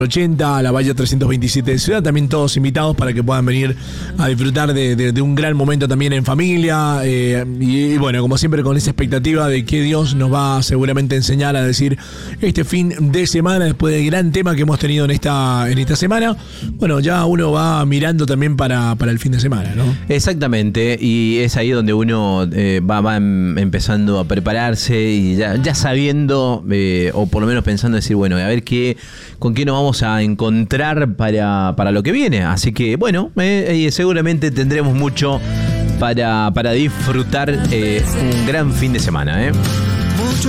80, a la Bahía 327 de Ciudad, también todos invitados para que puedan venir a disfrutar de un gran momento también en familia, y bueno, como siempre con esa expectativa de que Dios nos va seguramente a enseñar a decir este fin de semana, después del gran tema que hemos tenido en esta semana. Bueno, ya uno va mirando también para el fin de semana, ¿no? Exactamente, y es ahí donde uno va empezando a prepararse y ya sabiendo, o por lo menos pensando decir, bueno, a ver con qué nos vamos a encontrar para lo que viene. Así que bueno, seguramente tendremos mucho para disfrutar un gran fin de semana,